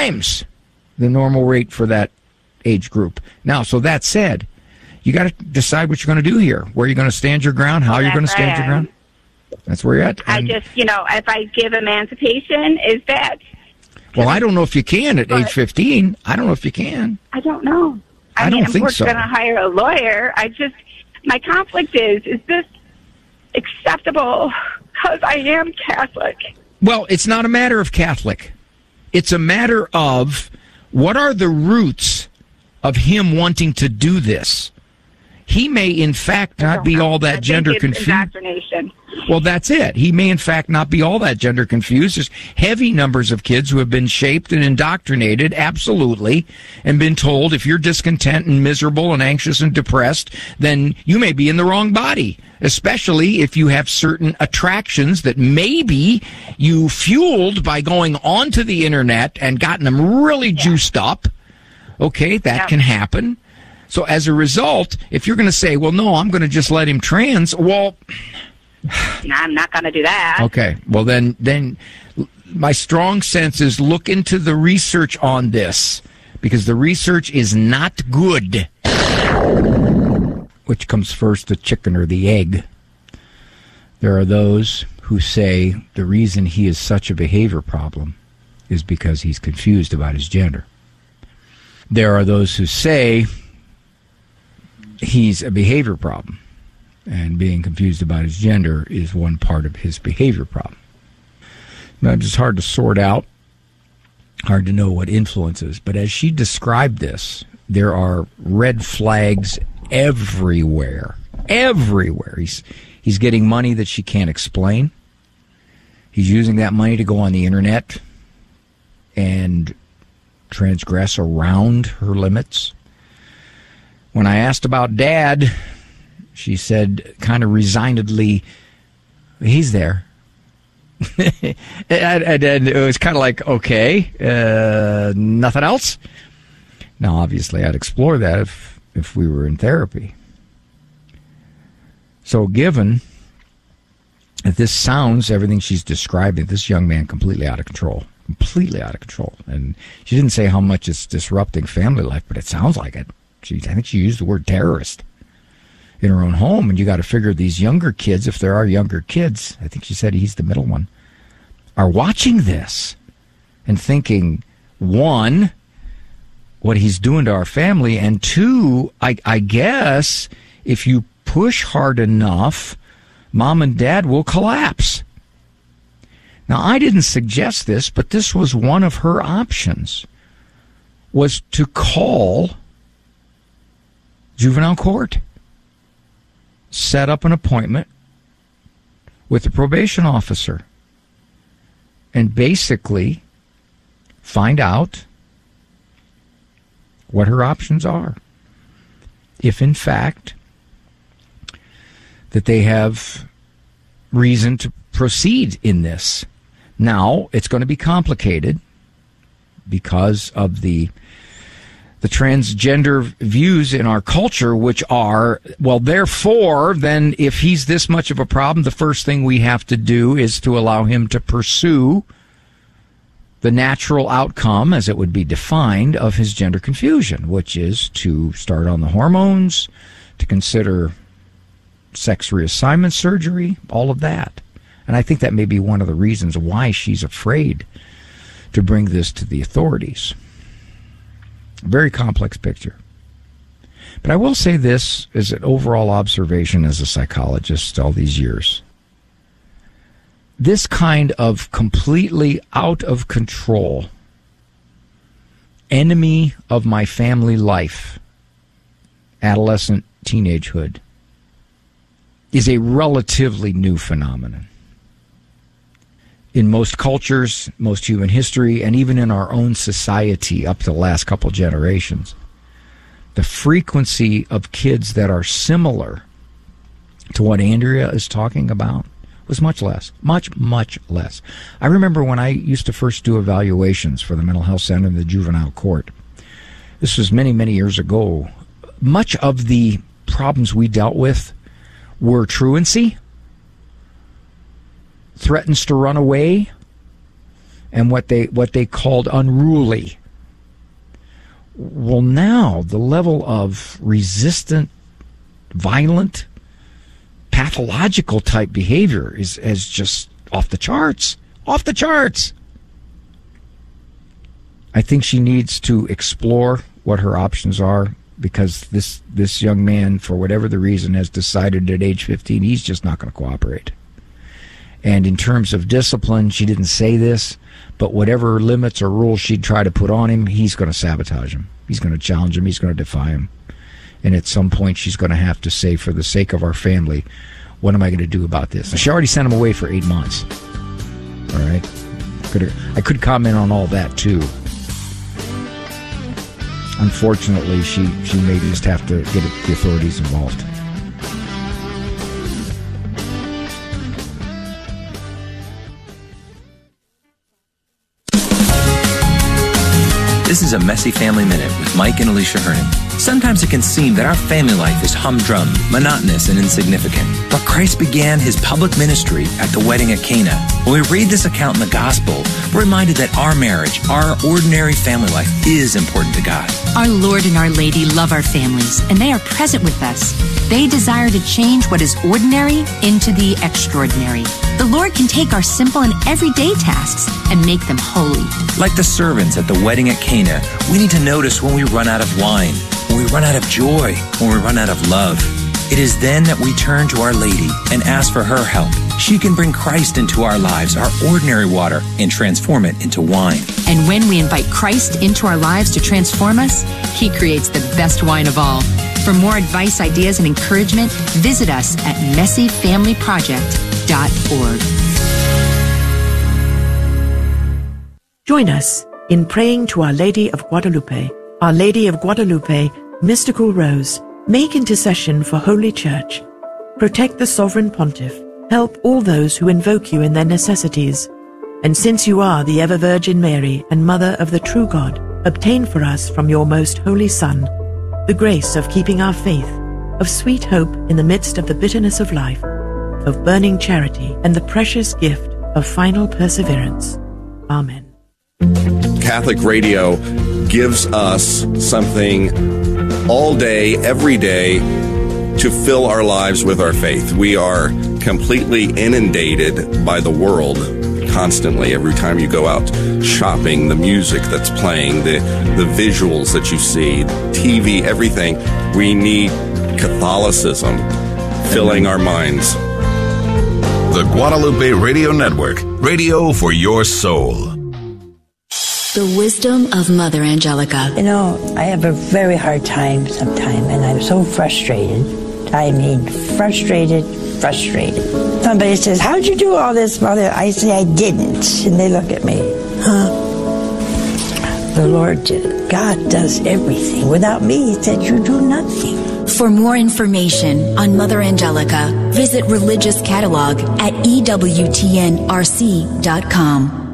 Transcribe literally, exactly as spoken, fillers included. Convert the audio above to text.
times the normal rate for that age group. Now, so that said, you got to decide what you're going to do here. Where you're going to stand your ground, how well, you're going to stand your ground. That's where you're at. I and, just, you know, if I give emancipation, is that... Well, I don't know if you can at but, age fifteen. I don't know if you can. I don't know. I, I mean, don't think we're so. We're going to hire a lawyer. I just... My conflict is, is this acceptable? Because I am Catholic. Well, it's not a matter of Catholic. It's a matter of what are the roots of him wanting to do this. He may, in fact, not be all that gender confused. Indoctrination. Well, that's it. He may, in fact, not be all that gender confused. There's heavy numbers of kids who have been shaped and indoctrinated, absolutely, and been told if you're discontent and miserable and anxious and depressed, then you may be in the wrong body, especially if you have certain attractions that maybe you fueled by going onto the internet and gotten them really yeah. juiced up. Okay, that yeah. can happen. So as a result, if you're going to say, well, no, I'm going to just let him trans, well... No, I'm not going to do that. Okay, well, then, then my strong sense is look into the research on this, because the research is not good. Which comes first, the chicken or the egg? There are those who say the reason he is such a behavior problem is because he's confused about his gender. There are those who say he's a behavior problem, and being confused about his gender is one part of his behavior problem. Now, it's just hard to sort out, hard to know what influences. But as she described this, there are red flags everywhere. Everywhere. He's, he's getting money that she can't explain. He's using that money to go on the internet and transgress around her limits. When I asked about Dad, she said kind of resignedly, he's there. and, and, and it was kind of like, okay, uh, nothing else? Now, obviously, I'd explore that if, if we were in therapy. So given that this sounds, everything she's describing, this young man completely out of control, completely out of control. And she didn't say how much it's disrupting family life, but it sounds like it. She, I think she used the word terrorist in her own home, and you got to figure these younger kids, if there are younger kids, I think she said he's the middle one, are watching this and thinking, one, what he's doing to our family, and two, I, I guess if you push hard enough, Mom and Dad will collapse. Now, I didn't suggest this, but this was one of her options, was to call juvenile court, set up an appointment with the probation officer, and basically find out what her options are. If, in fact, that they have reason to proceed in this. Now, it's going to be complicated because of the the transgender views in our culture, which are, well, therefore, then if he's this much of a problem, the first thing we have to do is to allow him to pursue the natural outcome, as it would be defined, of his gender confusion, which is to start on the hormones, to consider sex reassignment surgery, all of that. And I think that may be one of the reasons why she's afraid to bring this to the authorities. A very complex picture. But I will say this as an overall observation as a psychologist all these years. This kind of completely out of control, enemy of my family life, adolescent teenagehood, is a relatively new phenomenon. In most cultures, most human history, and even in our own society up to the last couple generations, the frequency of kids that are similar to what Andrea is talking about was much less, much, much less. I remember when I used to first do evaluations for the mental health center and the juvenile court. This was many, many years ago. Much of the problems we dealt with were truancy, threatens to run away, and what they what they called unruly. Well, now the level of resistant, violent, pathological type behavior is, is just off the charts. Off the charts. I think she needs to explore what her options are, because this, this young man, for whatever the reason, has decided at age fifteen he's just not going to cooperate. And in terms of discipline, she didn't say this, but whatever limits or rules she'd try to put on him, he's going to sabotage him. He's going to challenge him. He's going to defy him. And at some point, she's going to have to say, for the sake of our family, what am I going to do about this? And she already sent him away for eight months. All right? Could I could comment on all that, too. Unfortunately, she, she may just have to get the authorities involved. This is a Messy Family Minute with Mike and Alicia Hernon. Sometimes it can seem that our family life is humdrum, monotonous, and insignificant. But Christ began his public ministry at the wedding at Cana. When we read this account in the gospel, we're reminded that our marriage, our ordinary family life, is important to God. Our Lord and Our Lady love our families, and they are present with us. They desire to change what is ordinary into the extraordinary. The Lord can take our simple and everyday tasks and make them holy. Like the servants at the wedding at Cana, we need to notice when we run out of wine, when we run out of joy, when we run out of love. It is then that we turn to Our Lady and ask for her help. She can bring Christ into our lives, our ordinary water, and transform it into wine. And when we invite Christ into our lives to transform us, he creates the best wine of all. For more advice, ideas, and encouragement, visit us at messy family project dot org. Join us in praying to Our Lady of Guadalupe. Our Lady of Guadalupe, Mystical Rose, make intercession for Holy Church. Protect the Sovereign Pontiff. Help all those who invoke you in their necessities. And since you are the ever-Virgin Mary and Mother of the true God, obtain for us from your most holy Son the grace of keeping our faith, of sweet hope in the midst of the bitterness of life, of burning charity, and the precious gift of final perseverance. Amen. Catholic Radio gives us something all day, every day, to fill our lives with our faith. We are completely inundated by the world constantly. Every time you go out shopping, the music that's playing, the, the visuals that you see, T V, everything. We need Catholicism filling our minds. The Guadalupe Radio Network, radio for your soul. The wisdom of Mother Angelica. You know, I have a very hard time sometimes, and I'm so frustrated. I mean, frustrated, frustrated. Somebody says, how'd you do all this, Mother? I say, I didn't. And they look at me, huh? The Lord, God does everything. Without me, he said, you do nothing. For more information on Mother Angelica, visit Religious Catalog at E W T N R C dot com.